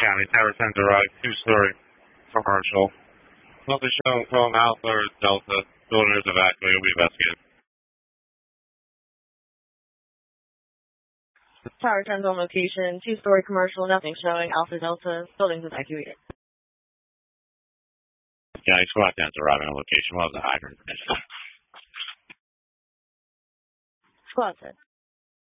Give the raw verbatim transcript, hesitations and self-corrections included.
County, Tower ten derived, two-story commercial. Nothing shown, Chrome Alpha or Delta. Builders evacuated, will be investigated. Tower ten's on location, two-story commercial, nothing showing, Alpha Delta, buildings evacuated. County Squad ten's arriving on location, we'll have the hydrant. Squad ten.